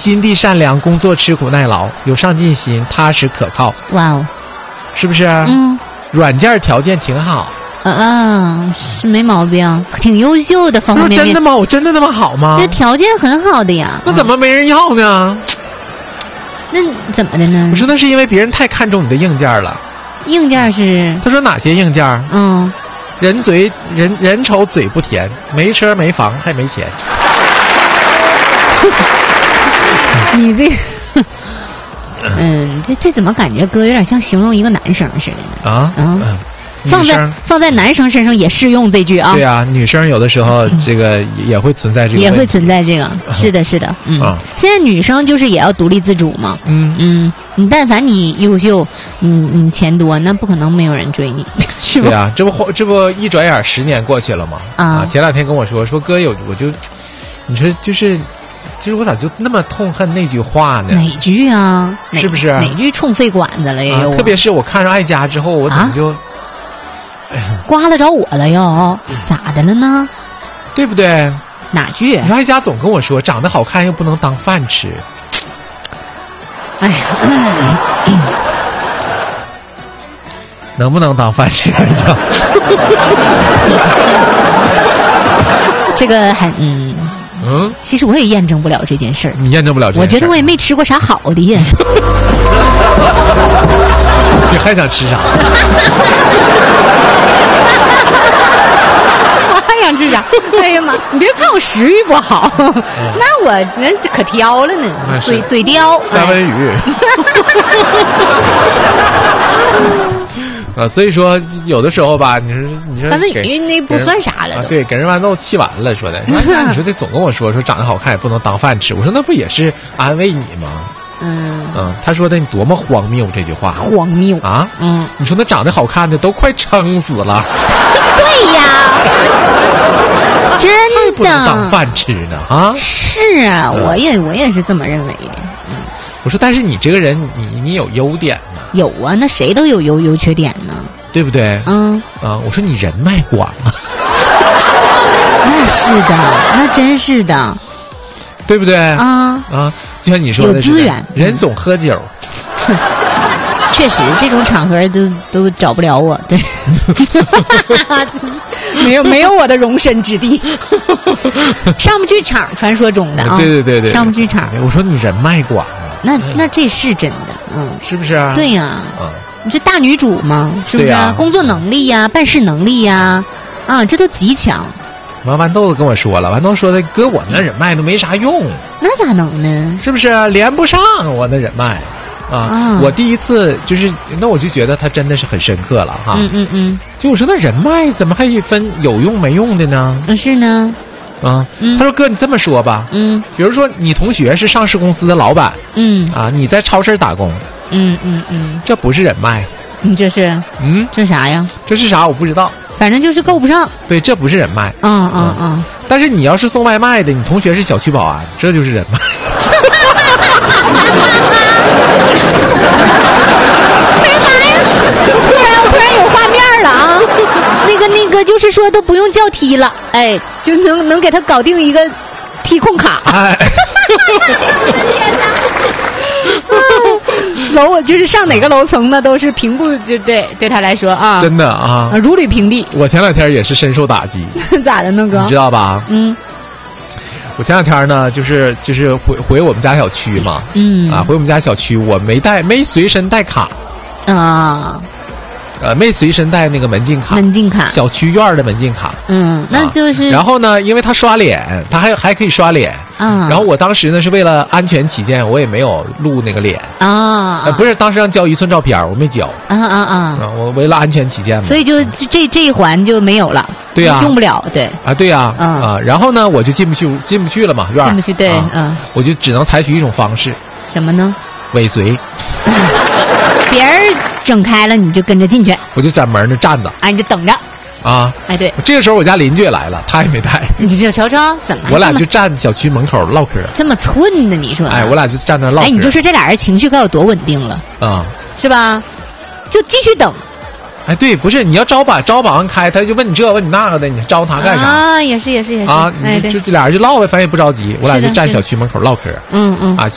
心地善良，工作吃苦耐劳，有上进心，踏实可靠。 哇哦， 是不是？软件条件挺好。 是没毛病，挺优秀的，方方面面。 真的吗？我真的那么好吗？ 这条件很好的呀。 那怎么没人要呢？ 那怎么的呢？ 我说那是因为别人太看重你的硬件了。 硬件是？ 他说哪些硬件？人丑嘴不甜，没车没房还没钱。 你这这怎么感觉哥有点像形容一个男生似的呢？放在男生身上也适用这句啊。 对啊，女生有的时候这个也会存在这个问题， 也会存在这个。是的，是的。现在女生就是也要独立自主嘛。你但凡你优秀，你钱多，那不可能没有人追你，是吧？ 对啊，这不一转眼10年过去了吗？前两天跟我说哥我就，你说就是我咋就那么痛恨那句话呢？ 哪句啊？ 是不是？ 哪句冲肺管子了呀？ 特别是我看上爱家之后，我怎么就， 刮得着我了哟？咋的了呢？ 对不对？ 哪句？ 你说爱家总跟我说，长得好看又不能当饭吃。 哎呀， 能不能当饭吃呀？ 这个很其实我也验证不了这件事儿。 你验证不了这件事儿？ 我觉得我也没吃过啥好的呀。 你还想吃啥？ 我还想吃啥？哎呀妈！你别看我食欲不好，那我人可挑了呢，嘴刁。 三文鱼。所以说有的时候吧，你说三文鱼那不算啥了对，给人豌豆气完了说的。你说这总跟我说长得好看也不能当饭吃，我说那不也是安慰你吗？他说的你多么荒谬这句话。 荒谬啊！你说那长得好看的都快撑死了。 对呀，真的不能当饭吃呢啊！ 是啊，我也是这么认为的。 我说但是你这个人你有优点呢。 有啊，那谁都有优缺点呢， 对不对？我说你人脉广啊。 那是的，那真是的， 对不对？就像你说的， 有资源， 人总喝酒。 确实，这种场合都找不了我，对，没有我的容身之地，上不去场，传说中的啊， 对， 上不去场。 我说你人脉广啊。 那这是真的， 是不是啊？ 对呀，你这大女主嘛，是不是？工作能力呀，办事能力呀，这都极强。 豌豆子跟我说了，豌豆说的哥，我那人脉都没啥用。 那咋能呢？ 是不是连不上我那人脉？我第一次就是，那我就觉得他真的是很深刻了哈。就我说那人脉怎么还分有用没用的呢？ 是呢。 他说哥，你这么说吧，比如说你同学是上市公司的老板，你在超市打工，这不是人脉， 你这是，这啥呀？ 这是啥我不知道， 反正就是够不上。 对，这不是人脉。但是你要是送外卖的，你同学是小区保安，这就是人脉。 突然有画面了啊！那个就是说都不用叫梯了，哎，就能给他搞定一个梯控卡。楼就是上哪个楼层呢，都是平步，就对他来说啊， 真的啊， 如履平地。 我前两天也是深受打击。 咋的呢哥？ 你知道吧？我前两天呢，就是回我们家小区嘛，回我们家小区，我没随身带卡没随身带那个门禁卡，小区院的门禁卡。 那就是。 然后呢，因为他刷脸，他还可以刷脸。然后我当时呢是为了安全起见，我也没有录那个脸。不是，当时让交1寸照片，我没交。我为了安全起见嘛。 所以就这一环就没有了。 对呀。 用不了，对。 对呀。然后呢，我就进不去了嘛，院。 进不去，对。 我就只能采取一种方式。 什么呢？ 尾随。 别人整开了，你就跟着进去。 我就在门那站着。 你就等着。对。 这个时候我家邻居也来了，他也没带。 你这瞅瞅怎么？ 我俩就站小区门口唠嗑。 这么寸的，你说？ 我俩就站那唠嗑。 你就说这俩人情绪该有多稳定了是吧？就继续等。 对，不是你要招保安开，他就问你这问你那个的，你招他干啥？ 也是就这俩人就唠呗，反正也不着急。我俩就站小区门口唠嗑。